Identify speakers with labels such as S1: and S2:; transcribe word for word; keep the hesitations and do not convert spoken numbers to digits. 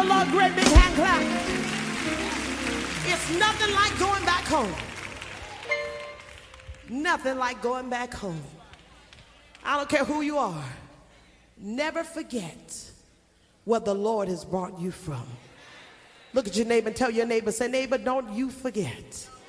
S1: the Lord great big hand clap. It's nothing like going back home. Nothing like going back home. I don't care who you are. Never forget where the Lord has brought you from. Look at your neighbor and tell your neighbor, say, neighbor, don't you forget